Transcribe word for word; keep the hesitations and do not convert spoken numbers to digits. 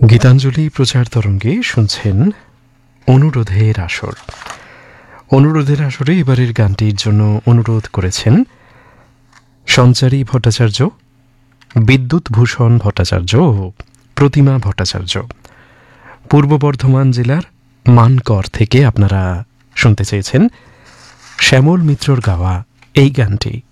গীতাঞ্জলি প্রচার তরঙ্গে শুনছেন অনুরোধের আসর। অনুরোধের আসরে এবারের গানটির জন্য অনুরোধ করেছেন সঞ্চারী ভট্টাচার্য, বিদ্যুৎ ভূষণ ভট্টাচার্য ও প্রতিমা ভট্টাচার্য। পূর্ব বর্ধমান জেলার মানকর থেকে আপনারা শুনতে চেয়েছেন শ্যামল মিত্রর গাওয়া এই গানটি।